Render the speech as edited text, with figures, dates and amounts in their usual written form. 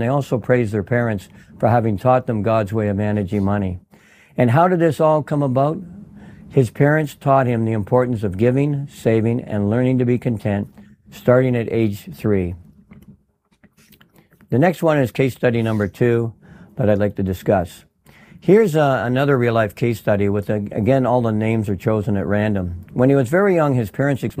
They also praise their parents for having taught them God's way of managing money. And how did this all come about? His parents taught him the importance of giving, saving, and learning to be content, starting at age 3. The next one is case study number 2 that I'd like to discuss. Here's another real-life case study with, again, all the names are chosen at random. When he was very young, his parents